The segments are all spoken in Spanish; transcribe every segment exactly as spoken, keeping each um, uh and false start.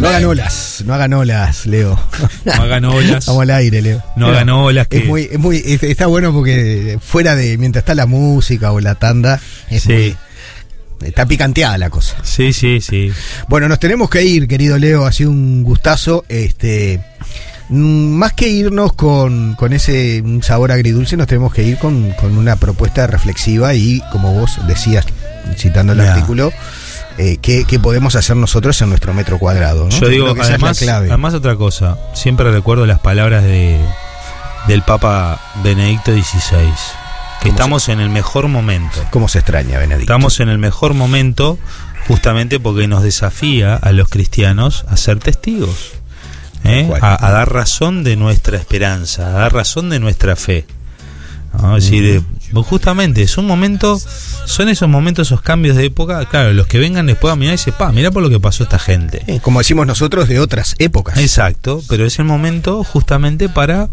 No hagan olas, no hagan olas, Leo. No hagan olas. Vamos al aire, Leo. No hagan olas. Que... Es muy, es muy, es, está bueno porque fuera de, mientras está la música o la tanda, es sí. muy, está picanteada la cosa. Sí, sí, sí. Bueno, nos tenemos que ir, querido Leo, ha sido un gustazo. Este, más que irnos con, con ese un sabor agridulce, nos tenemos que ir con, con una propuesta reflexiva y, como vos decías, citando el yeah. artículo, Eh, ¿qué, ¿qué podemos hacer nosotros en nuestro metro cuadrado, ¿no? Yo digo, además, además otra cosa, siempre recuerdo las palabras de del Papa Benedicto dieciséis, que estamos en el mejor momento. ¿Cómo se extraña, Benedicto? Estamos en el mejor momento justamente porque nos desafía a los cristianos a ser testigos, ¿eh? a, a dar razón de nuestra esperanza, a dar razón de nuestra fe, ¿no? Es decir, uh-huh. justamente es un momento, son esos momentos, esos cambios de época. Claro, los que vengan después a mirar y dicen, pa, mirá por lo que pasó esta gente, eh, como decimos nosotros, de otras épocas. Exacto, pero es el momento justamente para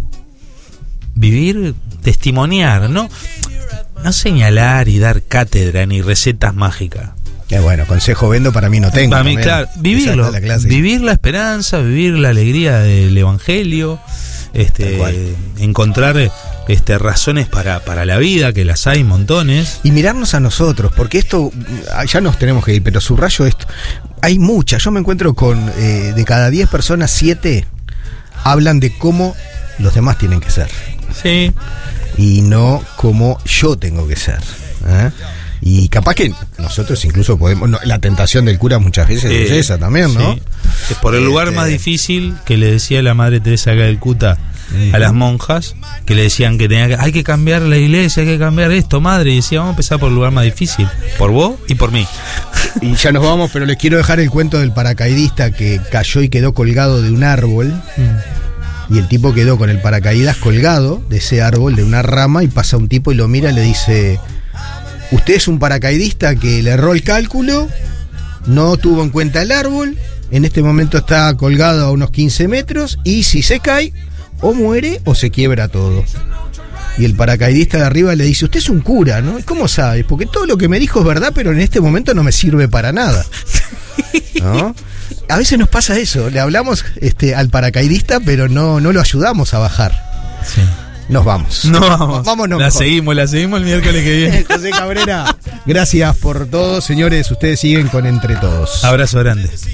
vivir, testimoniar, no, no señalar y dar cátedra ni recetas mágicas. Eh, bueno, consejo vendo para mí no tengo. Para mí, claro, vivirlo, la vivir la esperanza, vivir la alegría del evangelio, este, encontrar este, razones para, para la vida, que las hay montones. Y mirarnos a nosotros, porque esto, ya nos tenemos que ir, pero subrayo esto, hay muchas, yo me encuentro con, eh, de cada diez personas, siete hablan de cómo los demás tienen que ser. Sí. Y no cómo yo tengo que ser, ¿eh? Y capaz que nosotros incluso podemos, no, la tentación del cura muchas veces eh, es esa también, ¿no? Sí. Es por el lugar este... más difícil que le decía la Madre Teresa de Calcuta uh-huh. a las monjas, que le decían que tenía que, hay que cambiar la iglesia, hay que cambiar esto, madre, y decía, vamos a empezar por el lugar más difícil, por vos y por mí. Y ya nos vamos, pero les quiero dejar el cuento del paracaidista que cayó y quedó colgado de un árbol. Mm. Y el tipo quedó con el paracaídas colgado de ese árbol, de una rama, y pasa un tipo y lo mira y le dice: usted es un paracaidista que le erró el cálculo, no tuvo en cuenta el árbol, en este momento está colgado a unos quince metros, y si se cae, o muere o se quiebra todo. Y el paracaidista de arriba le dice: usted es un cura, ¿no? ¿Cómo sabe? Porque todo lo que me dijo es verdad, pero en este momento no me sirve para nada, ¿no? A veces nos pasa eso, le hablamos este, al paracaidista, pero no, no lo ayudamos a bajar. Sí. Nos vamos. No vamos. Vámonos. La mejor. seguimos, la seguimos el miércoles que viene. José Cabrera, gracias por todo, señores. Ustedes siguen con Entre Todos. Abrazo grande.